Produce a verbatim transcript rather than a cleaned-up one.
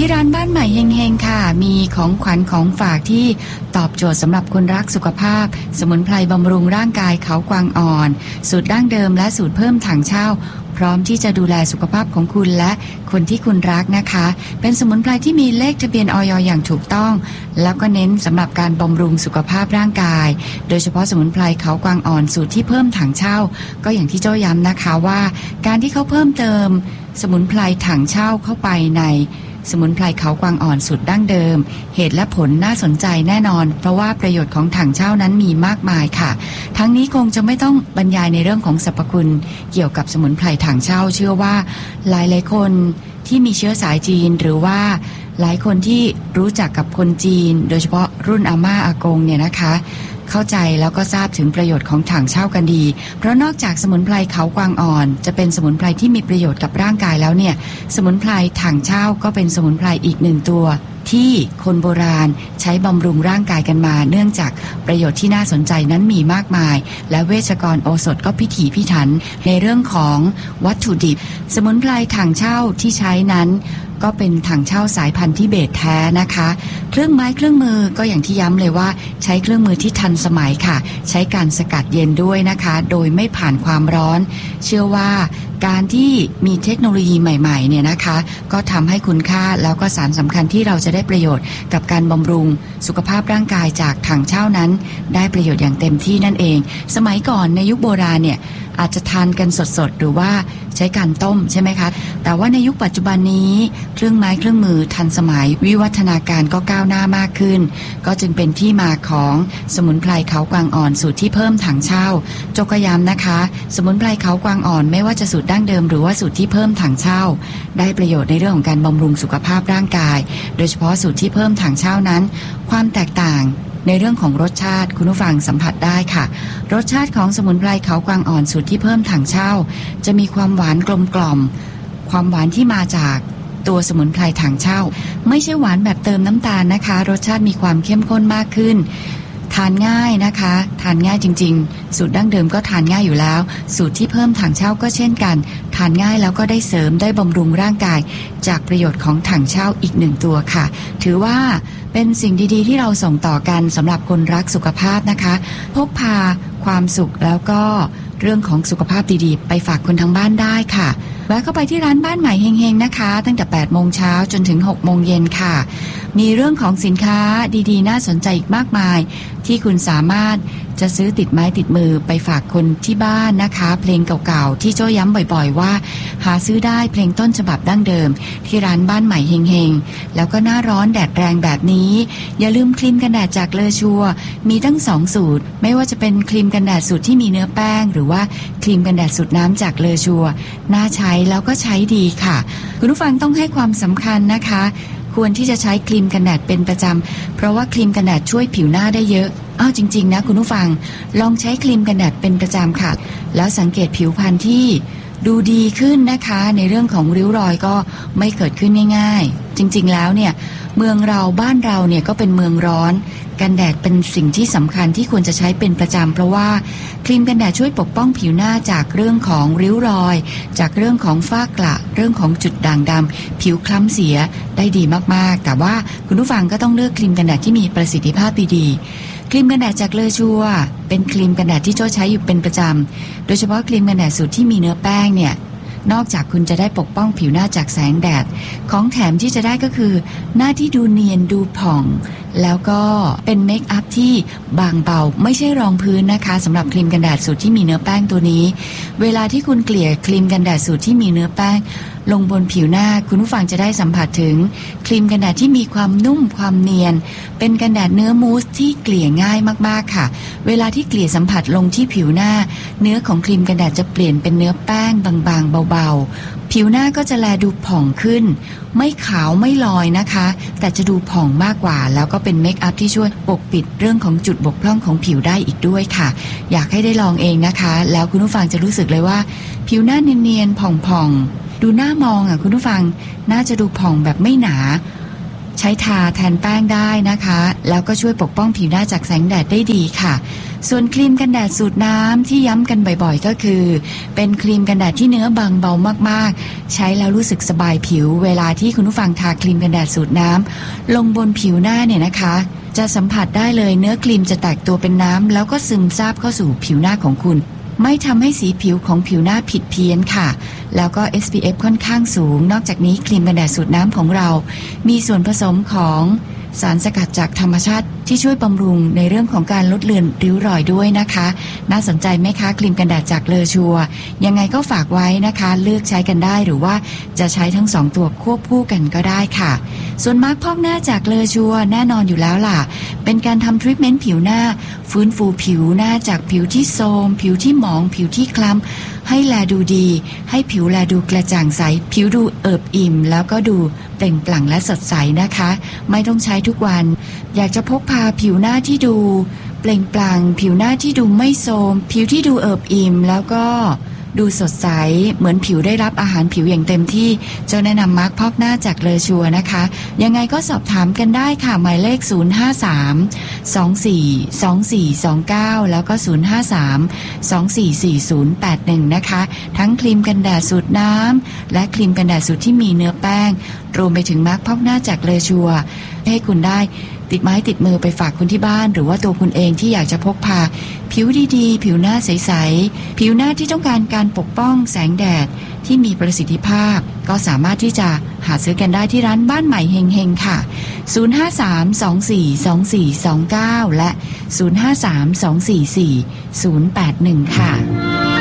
ร้านบ้านใหม่เฮงๆค่ะมีของขวัญของฝากที่ตอบโจทย์สำหรับคนรักสุขภาพสมุนไพรบำรุงร่างกายเขากวางอ่อนสูตรดั้งเดิมและสูตรเพิ่มถังเช่าพร้อมที่จะดูแลสุขภาพของคุณและคนที่คุณรักนะคะเป็นสมุนไพรที่มีเลขทะเบียนอย.อย่างถูกต้องแล้วก็เน้นสำหรับการบำรุงสุขภาพร่างกายโดยเฉพาะสมุนไพรเขากวางอ่อนสูตรที่เพิ่มถังเช่าก็อย่างที่โจ้ย้ำนะคะว่าการที่เขาเพิ่มเติมสมุนไพรถังเช่าเข้าไปในสมุนไพรเขากวางอ่อนสูตรดั้งเดิมเหตุและผลน่าสนใจแน่นอนเพราะว่าประโยชน์ของถังเช่านั้นมีมากมายค่ะทั้งนี้คงจะไม่ต้องบรรยายในเรื่องของสรรพคุณเกี่ยวกับสมุนไพรถังเช่าเชื่อว่าหลายหลายคนที่มีเชื้อสายจีนหรือว่าหลายคนที่รู้จักกับคนจีนโดยเฉพาะรุ่นอาม่าอากงเนี่ยนะคะเข้าใจแล้วก็ทราบถึงประโยชน์ของถังเช่ากันดีเพราะนอกจากสมุนไพรเขากวางอ่อนจะเป็นสมุนไพรที่มีประโยชน์กับร่างกายแล้วเนี่ยสมุนไพรถังเช่าก็เป็นสมุนไพรอีกหนึ่งตัวที่คนโบราณใช้บำรุงร่างกายกันมาเนื่องจากประโยชน์ที่น่าสนใจนั้นมีมากมายและเวชกรโอสถก็พิถีพิถันในเรื่องของวัตถุดิบสมุนไพรถังเช่าที่ใช้นั้นก็เป็นถังเช่าสายพันธุ์ทิเบตแท้นะคะเครื่องไม้เครื่องมือก็อย่างที่ย้ำเลยว่าใช้เครื่องมือที่ทันสมัยค่ะใช้การสกัดเย็นด้วยนะคะโดยไม่ผ่านความร้อนเชื่อว่าการที่มีเทคโนโลยีใหม่ๆเนี่ยนะคะก็ทำให้คุณค่าแล้วก็สารสำคัญที่เราจะได้ประโยชน์กับการบำรุงสุขภาพร่างกายจากถังเช่านั้นได้ประโยชน์อย่างเต็มที่นั่นเองสมัยก่อนในยุคโบราณเนี่ยอาจจะทานกันสดๆหรือว่าใช้การต้มใช่ไหมคะแต่ว่าในยุคปัจจุบันนี้เครื่องไม้เครื่องมือทันสมัยวิวัฒนาการก็ก้าวหน้ามากขึ้นก็จึงเป็นที่มาของสมุนไพรเขากวางอ่อนสูตรที่เพิ่มถังเช่าโจกย้ำนะคะสมุนไพรเขากวางอ่อนไม่ว่าจะสูตรดั้งเดิมหรือว่าสูตรที่เพิ่มถังเช่าได้ประโยชน์ในเรื่องของการบำรุงสุขภาพร่างกายโดยเฉพาะสูตรที่เพิ่มถังเช่านั้นความแตกต่างในเรื่องของรสชาติคุณผู้ฟังสัมผัสได้ค่ะรสชาติของสมุนไพรเขากวางอ่อนสูตรที่เพิ่มถังเช่าจะมีความหวานกลมกล่อมความหวานที่มาจากตัวสมุนไพรถังเช่าไม่ใช่หวานแบบเติมน้ำตาลนะคะรสชาติมีความเข้มข้นมากขึ้นทานง่ายนะคะทานง่ายจริงๆสูตรดั้งเดิมก็ทานง่ายอยู่แล้วสูตรที่เพิ่มถังเช่าก็เช่นกันทานง่ายแล้วก็ได้เสริมได้บำรุงร่างกายจากประโยชน์ของถังเช่าอีกหนึ่งตัวค่ะถือว่าเป็นสิ่งดีๆที่เราส่งต่อกันสำหรับคนรักสุขภาพนะคะพกพาความสุขแล้วก็เรื่องของสุขภาพดีๆไปฝากคนทางบ้านได้ค่ะแวะเข้าไปที่ร้านบ้านใหม่เฮงๆนะคะตั้งแต่แปดโมงเช้าจนถึงหกโมงเย็นค่ะมีเรื่องของสินค้าดีๆน่าสนใจอีกมากมายที่คุณสามารถจะซื้อติดไม้ติดมือไปฝากคนที่บ้านนะคะเพลงเก่าๆที่โจ้ย้ำบ่อยๆว่าหาซื้อได้เพลงต้นฉบับดั้งเดิมที่ร้านบ้านใหม่เฮงๆแล้วก็หน้าร้อนแดดแรงแบบนี้อย่าลืมครีมกันแดดจากเลอชัวมีทั้งสองสูตรไม่ว่าจะเป็นครีมกันแดดสูตรที่มีเนื้อแป้งหรือว่าครีมกันแดดสูตรน้ำจากเลอชัวน่าใช้แล้วก็ใช้ดีค่ะคุณผู้ฟังต้องให้ความสำคัญนะคะควรที่จะใช้ครีมกันแดดเป็นประจำเพราะว่าครีมกันแดดช่วยผิวหน้าได้เยอะอ้าวจริงๆนะคุณผู้ฟังลองใช้ครีมกันแดดเป็นประจำค่ะแล้วสังเกตผิวพรรณที่ดูดีขึ้นนะคะในเรื่องของริ้วรอยก็ไม่เกิดขึ้นง่ายๆจริงๆแล้วเนี่ยเมืองเราบ้านเราเนี่ยก็เป็นเมืองร้อนกันแดดเป็นสิ่งที่สำคัญที่ควรจะใช้เป็นประจำเพราะว่าครีมกันแดดช่วยปกป้องผิวหน้าจากเรื่องของริ้วรอยจากเรื่องของฝ้ากระเรื่องของจุดด่างดำผิวคล้ำเสียได้ดีมากๆแต่ว่าคุณผู้ฟังก็ต้องเลือกครีมกันแดดที่มีประสิทธิภาพดีๆครีมกันแดดจากเลอชัวเป็นครีมกันแดดที่โจ้ใช้อยู่เป็นประจำโดยเฉพาะครีมกันแดดสูตรที่มีเนื้อแป้งเนี่ยนอกจากคุณจะได้ปกป้องผิวหน้าจากแสงแดดของแถมที่จะได้ก็คือหน้าที่ดูเนียนดูผ่องแล้วก็เป็นเมคอัพที่บางเบาไม่ใช่รองพื้นนะคะสำหรับครีมกันแดดสูตรที่มีเนื้อแป้งตัวนี้เวลาที่คุณเกลี่ยครีมกันแดดสูตรที่มีเนื้อแป้งลงบนผิวหน้าคุณผู้ฟังจะได้สัมผัสถึงครีมกันแดดที่มีความนุ่มความเนียนเป็นกันแดดเนื้อมูสที่เกลี่ยง่ายมากๆค่ะเวลาที่เกลี่ยสัมผัสลงที่ผิวหน้าเนื้อของครีมกันแดดจะเปลี่ยนเป็นเนื้อแป้งบางๆเบาๆผิวหน้าก็จะแลดูผ่องขึ้นไม่ขาวไม่ลอยนะคะแต่จะดูผ่องมากกว่าแล้วก็เป็นเมคอัพที่ช่วยปกปิดเรื่องของจุดบกพร่องของผิวได้อีกด้วยค่ะอยากให้ได้ลองเองนะคะแล้วคุณผู้ฟังจะรู้สึกเลยว่าผิวหน้าเนียนๆผ่องๆดูหน้ามองอ่ะคุณผู้ฟังน่าจะดูผ่องแบบไม่หนาใช้ทาแทนแป้งได้นะคะแล้วก็ช่วยปกป้องผิวหน้าจากแสงแดดได้ดีค่ะส่วนครีมกันแดดสูตรน้ำที่ย้ำกันบ่อยๆก็คือเป็นครีมกันแดดที่เนื้อบางเบามากๆใช้แล้วรู้สึกสบายผิวเวลาที่คุณผู้ฟังทาครีมกันแดดสูตรน้ำลงบนผิวหน้าเนี่ยนะคะจะสัมผัสได้เลยเนื้อครีมจะแตกตัวเป็นน้ำแล้วก็ซึมซาบเข้าสู่ผิวหน้าของคุณไม่ทำให้สีผิวของผิวหน้าผิดเพี้ยนค่ะแล้วก็ เอส พี เอฟ ค่อนข้างสูงนอกจากนี้ครีมกันแดดสูตรน้ำของเรามีส่วนผสมของสารสกัดจากธรรมชาติที่ช่วยบำรุงในเรื่องของการลดเลือนริ้วรอยด้วยนะคะน่าสนใจไหมคะครีมกันแดดจากเลอชัวยังไงก็ฝากไว้นะคะเลือกใช้กันได้หรือว่าจะใช้ทั้งสองตัวควบคู่กันก็ได้ค่ะส่วนมาร์คพอกหน้าจากเลอชัวแน่นอนอยู่แล้วล่ะเป็นการทำทรีทเมนต์ผิวหน้าฟื้นฟูผิวหน้าจากผิวที่โทรมผิวที่หมองผิวที่คล้ำให้แลดูดีให้ผิวแลดูกระจ่างใสผิวดูเอิบอิ่มแล้วก็ดูเปล่งปลั่งและสดใสนะคะไม่ต้องใช้ทุกวันอยากจะพกพาผิวหน้าที่ดูเปล่งปลั่งผิวหน้าที่ดูไม่โทรมผิวที่ดูเอิบอิ่มแล้วก็ดูสดใสเหมือนผิวได้รับอาหารผิวอย่างเต็มที่เจ้าแนะนำมาร์คพอกหน้าจากเลอชัวนะคะยังไงก็สอบถามกันได้ค่ะหมายเลขศูนย์ ห้า สาม สอง สี่ สอง สี่ สอง เก้าแล้วก็ศูนย์ ห้า สาม สอง สี่ สี่ ศูนย์ แปด หนึ่งนะคะทั้งครีมกันแดดสูตรน้ำและครีมกันแดดสูตรที่มีเนื้อแป้งรวมไปถึงมาร์คพอกหน้าจากเลอชัวให้คุณได้ติดไม้ติดมือไปฝากคุณที่บ้านหรือว่าตัวคุณเองที่อยากจะพกพาผิวดีๆผิวหน้าใสๆผิวหน้าที่ต้องการการปกป้องแสงแดดที่มีประสิทธิภาพก็สามารถที่จะหาซื้อกันได้ที่ร้านบ้านใหม่เฮงๆค่ะศูนย์ ห้า สาม สอง สี่ สอง สี่ สอง เก้าและศูนย์ ห้า สาม สอง สี่ สี่ ศูนย์ แปด หนึ่งค่ะ